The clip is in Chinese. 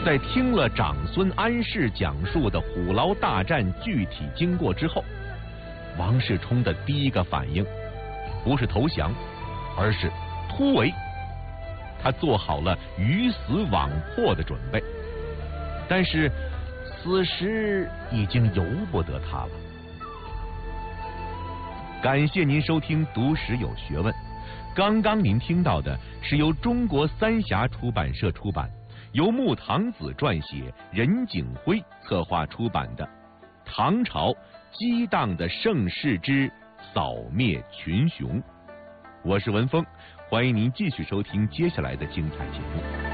在听了长孙安世讲述的虎牢大战具体经过之后，王世充的第一个反应不是投降，而是突围。他做好了鱼死网破的准备，但是此时已经由不得他了。感谢您收听《读史有学问》，刚刚您听到的是由中国三峡出版社出版，由穆唐子撰写，任景辉策划出版的《唐朝激荡的盛世之扫灭群雄》。我是文峰，欢迎您继续收听接下来的精彩节目。